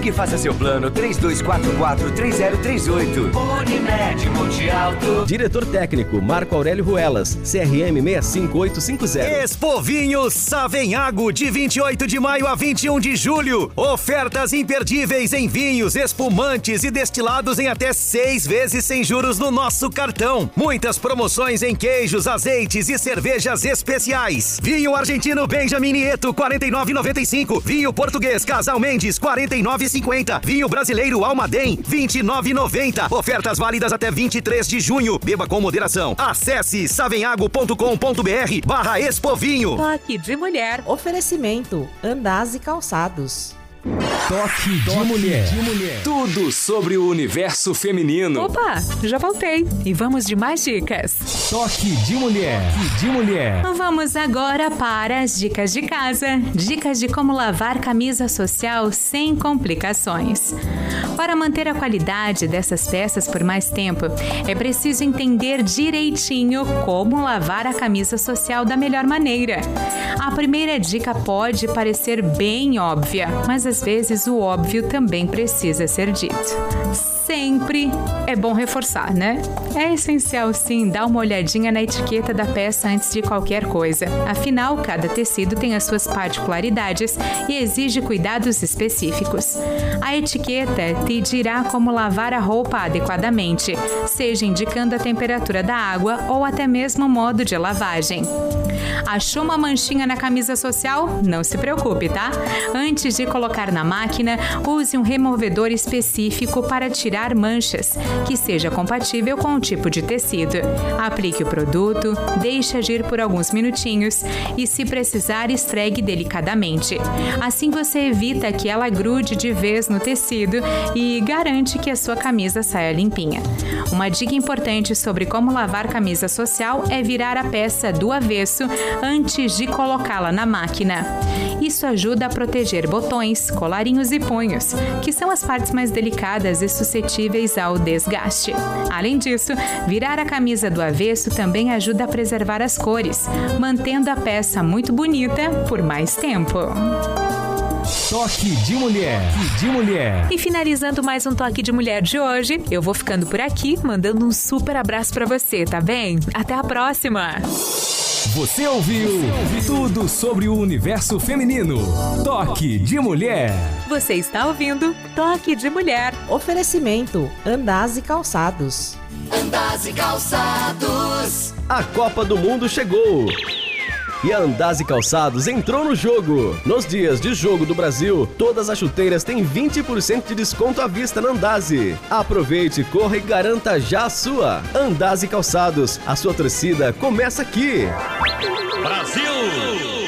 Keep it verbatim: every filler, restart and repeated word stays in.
Ligue e faça seu plano três dois quatro quatro, três zero três oito. Unimed Monte Alto. Diretor técnico Marco Aurélio Ruelas, C R M seis cinco oito cinco zero. Expo Vinhos Savenhago, de vinte e oito de maio a vinte e um de julho. Ofertas imperdíveis em vinhos, espumantes e destilados em até seis vezes sem juros no nosso cartão. Muitas promoções em queijos, azeites e cervejas especiais. Vinho argentino Benjamin Nieto, quarenta e nove reais e noventa e cinco centavos. Vinho português Casal Mendes, quarenta e nove reais e cinquenta centavos. Vinho brasileiro Almaden, vinte e nove reais e noventa centavos. Ofertas válidas até vinte e três de junho. Beba com moderação. Acesse savenhago ponto com ponto br barra Expovinho. Toque de mulher. Oferecimento Andaz e Calçados. Toque de, Toque mulher. de mulher. Tudo sobre o universo feminino. Opa, já voltei. E vamos de mais dicas. Toque de mulher. Toque de mulher. Vamos agora para as dicas de casa. Dicas de como lavar camisa social sem complicações. Para manter a qualidade dessas peças por mais tempo, é preciso entender direitinho como lavar a camisa social da melhor maneira. A primeira dica pode parecer bem óbvia, mas às vezes o óbvio também precisa ser dito. Sempre é bom reforçar, né? É essencial sim dar uma olhadinha na etiqueta da peça antes de qualquer coisa. Afinal, cada tecido tem as suas particularidades e exige cuidados específicos. A etiqueta te dirá como lavar a roupa adequadamente, seja indicando a temperatura da água ou até mesmo o modo de lavagem. Achou uma manchinha na camisa social? Não se preocupe, tá? Antes de colocar na máquina, use um removedor específico para tirar manchas, que seja compatível com o tipo de tecido. Aplique o produto, deixe agir por alguns minutinhos e, se precisar, esfregue delicadamente. Assim você evita que ela grude de vez no tecido e garante que a sua camisa saia limpinha. Uma dica importante sobre como lavar camisa social é virar a peça do avesso antes de colocá-la na máquina. Isso ajuda a proteger botões, colarinhos e punhos, que são as partes mais delicadas e suscetíveis ao desgaste. Além disso, virar a camisa do avesso também ajuda a preservar as cores, mantendo a peça muito bonita por mais tempo. Toque de mulher. Toque de mulher. E finalizando mais um Toque de Mulher de hoje, eu vou ficando por aqui, mandando um super abraço pra você, tá bem? Até a próxima! Você ouviu, você ouviu tudo sobre o universo feminino. Toque de mulher. Você está ouvindo Toque de Mulher. Oferecimento Andaz e Calçados. Andaz e Calçados. A Copa do Mundo chegou. E a Andaz e Calçados entrou no jogo. Nos dias de jogo do Brasil, todas as chuteiras têm vinte por cento de desconto à vista na Andaze. Aproveite, corra e garanta já a sua. Andaz e Calçados, a sua torcida começa aqui. Brasil!